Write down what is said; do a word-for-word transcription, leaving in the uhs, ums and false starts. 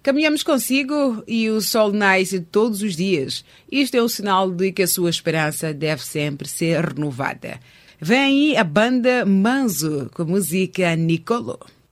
Caminhamos consigo e o sol nasce todos os dias. Isto é um sinal de que a sua esperança deve sempre ser renovada. Vem aí a banda Manzo com a música Nicolo.